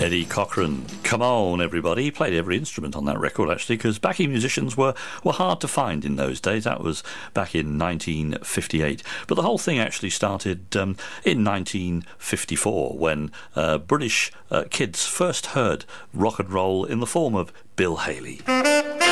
Eddie Cochran. Come on, everybody. He played every instrument on that record, actually, because backing musicians were hard to find in those days. That was back in 1958. But the whole thing actually started in 1954 when British kids first heard rock and roll in the form of Bill Haley.